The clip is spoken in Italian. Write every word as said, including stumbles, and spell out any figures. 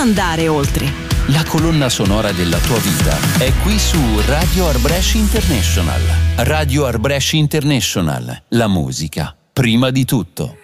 andare oltre. La colonna sonora della tua vita è qui su Radio Arbresh International. Radio Arbresh International, la musica prima di tutto.